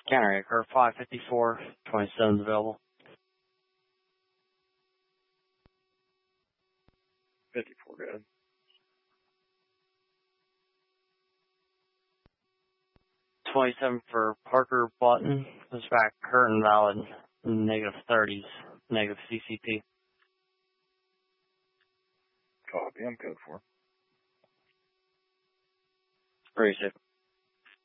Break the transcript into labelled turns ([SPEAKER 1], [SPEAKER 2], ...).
[SPEAKER 1] Counter curve 554, 27's available.
[SPEAKER 2] 54, good.
[SPEAKER 1] $27 for Parker Button. Pushback current valid. Negative 30s. Negative CCP.
[SPEAKER 2] Copy. I'm code 4.
[SPEAKER 1] Pretty safe.